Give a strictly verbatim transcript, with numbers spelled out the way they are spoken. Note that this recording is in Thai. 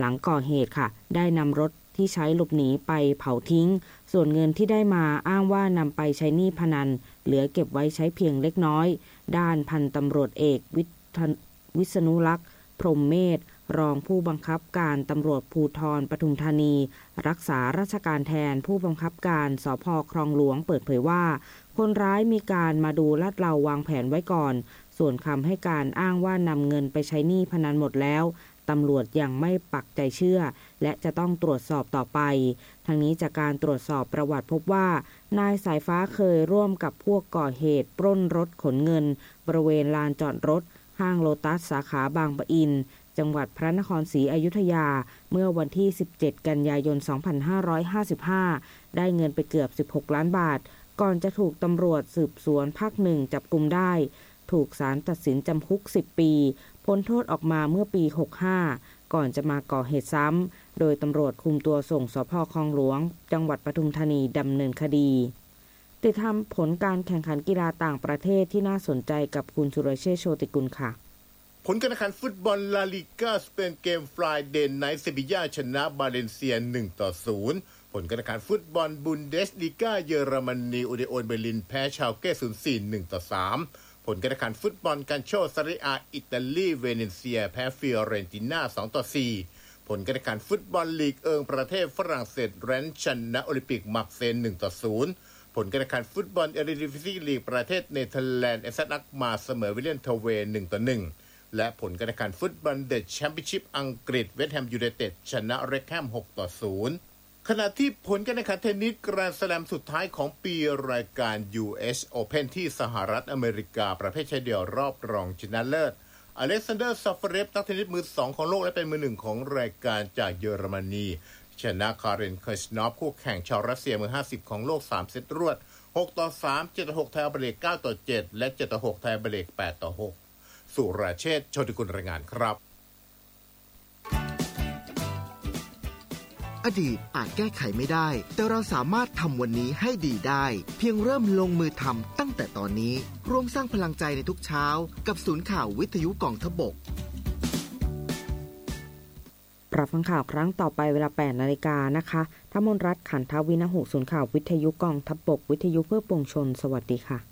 หลังก่อเหตุค่ะได้นำรถที่ใช้หลบหนีไปเผาทิ้งส่วนเงินที่ได้มาอ้างว่านำไปใช้หนี้พนันเหลือเก็บไว้ใช้เพียงเล็กน้อยด้านพันตำรวจเอกวิษณุลักษณ์พรหมเมธรองผู้บังคับการตำรวจภูธรปทุมธานีรักษาราชการแทนผู้บังคับการสภ.คลองหลวงเปิดเผยว่าคนร้ายมีการมาดูลาดเลาวางแผนไว้ก่อนส่วนคำให้การอ้างว่านำเงินไปใช้หนี้พนันหมดแล้วตำรวจยังไม่ปักใจเชื่อและจะต้องตรวจสอบต่อไปทั้งนี้จากการตรวจสอบประวัติพบว่านายสายฟ้าเคยร่วมกับพวกก่อเหตุปล้นรถขนเงินบริเวณลานจอดรถห้างโลตัสสาขาบางปะอินจังหวัดพระนครศรีอยุธยาเมื่อวันที่สิบเจ็ดกันยายนสองพันห้าร้อยห้าสิบห้าได้เงินไปเกือบสิบหกล้านบาทก่อนจะถูกตำรวจสืบสวนภาคหนึ่งจับกุมได้ถูกศาลตัดสินจำคุกสิบปีพ้นโทษออกมาเมื่อปีหกสิบห้าก่อนจะมาก่อเหตุซ้ำโดยตำรวจคุมตัวส่งสภ.คลองหลวงจังหวัดปทุมธานีดำเนินคดีติดตามผลการแข่งขันกีฬาต่างประเทศที่น่าสนใจกับคุณสุรเชษฐ์โชติกุลค่ะผลการแข่งขันฟุตบอลลาลิก้าสเปนเกมฟรายเดย์ไนท์เซบีญ่าชนะบาเลนเซีย หนึ่งต่อศูนย์ ผลการแข่งขันฟุตบอลบุนเดสลีกาเยอรมนีอูเดโอนเบอร์ลินแพ้ชาวเก้ ศูนย์สี่ หนึ่งต่อสาม ผลการแข่งขันฟุตบอลกันโชซาริอาอิตาลีเวเนเซียแพ้ฟิออเรนติน่า สองต่อสี่ ผลการแข่งขันฟุตบอลลีกเอิงประเทศฝรั่งเศสแรนช์ชนะโอลิมปิกมักเซน หนึ่งต่อศูนย์ ผลการแข่งขันฟุตบอลเอริดิวิซีลีกประเทศเนเธอร์แลนด์เอสซักมาเสมอวิลเลียนเทเว หนึ่งต่อหนึ่งและผลการแข่งขันฟุตบอลเดอะแชมเปี้ยนชิพอังกฤษเวสต์แฮมยูไนเต็ดชนะเร็กแฮม หกต่อศูนย์ ขณะที่ผลการแข่งขันเทนนิสแกรนด์สแลมสุดท้ายของปีรายการ ยู เอส Open ที่สหรัฐอเมริกาประเภทชายเดี่ยวรอบรองชนะเลิศอเล็กซานเดอร์ซาฟเรฟนักเทนนิสมือสองของโลกและเป็นมือหนึ่งของรายการจากเยอรมนีชนะคาเรน เคอร์ชนอฟคู่แข่งชาวรัสเซียมือห้าสิบของโลกสามเซตรวดหกต่อสาม เจ็ดต่อหกไทยเบรกเก้าต่อเจ็ดและเจ็ดต่อหกไทยเบรกแปดต่อหกสุรเชษฐ์โชติกุลรายงานครับอดีตอาจแก้ไขไม่ได้แต่เราสามารถทำวันนี้ให้ดีได้เพียงเริ่มลงมือทำตั้งแต่ตอนนี้ร่วมสร้างพลังใจในทุกเช้ากับศูนย์ข่าววิทยุกองทพบกปรับฟังข่าวครั้งต่อไปเวลา แปดนาฬิกา นนะคะธมนรัตน์ขันทวินหุศูนย์ข่าววิทยุกองทพบกวิทยุเพื่อปวงชนสวัสดีค่ะ